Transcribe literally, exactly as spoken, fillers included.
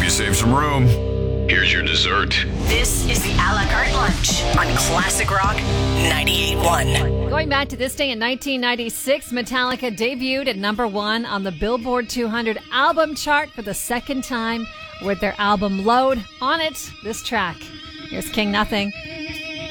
you save some room. Here's your dessert. This is the a la carte lunch on Classic Rock ninety-eight point one. Going back to this day in nineteen ninety-six, Metallica debuted at number one on the Billboard two hundred album chart for the second time with their album Load. On it, this track. Here's King Nothing.